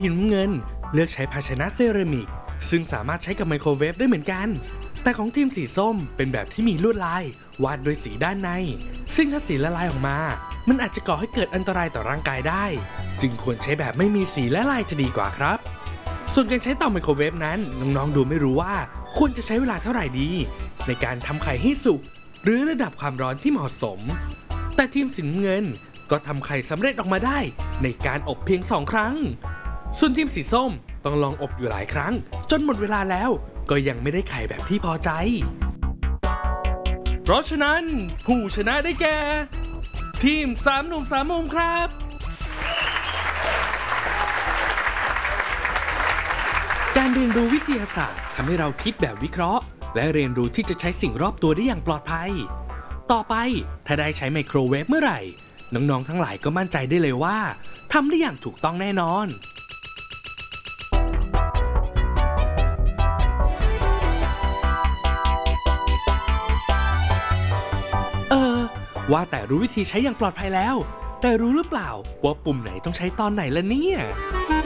ทีมน้ำเงินเลือกใช้ภาชนะเซรามิกซึ่งสามารถใช้กับไมโครเวฟได้เหมือนกันแต่ของทีมสีส้มเป็นแบบที่มีลวดลายวาดด้วยสีด้านในซึ่งถ้าสีละลายออกมามันอาจจะก่อให้เกิดอันตรายต่อร่างกายได้จึงควรใช้แบบไม่มีสีและลายจะดีกว่าครับส่วนการใช้เตาไมโครเวฟนั้นน้องๆดูไม่รู้ว่าควรจะใช้เวลาเท่าไหร่ดีในการทำไข่ให้สุกหรือระดับความร้อนที่เหมาะสมแต่ทีมสีน้ำเงินก็ทำไข่สำเร็จออกมาได้ในการอบเพียง2 ครั้งส่วนทีมสีส้มต้องลองอบอยู่หลายครั้งจนหมดเวลาแล้วก็ยังไม่ได้ไข่แบบที่พอใจเพราะฉะนั้นผู้ชนะได้แก่ทีม3 หนุ่ม3 มุมครับการเรียนรู้วิทยาศาสตร์ทำให้เราคิดแบบวิเคราะห์และเรียนรู้ที่จะใช้สิ่งรอบตัวได้อย่างปลอดภัยต่อไปถ้าได้ใช้ไมโครเวฟเมื่อไหร่น้องๆทั้งหลายก็มั่นใจได้เลยว่าทำได้อย่างถูกต้องแน่นอนว่าแต่รู้วิธีใช้อย่างปลอดภัยแล้วแต่รู้หรือเปล่าว่าปุ่มไหนต้องใช้ตอนไหนล่ะเนี่ย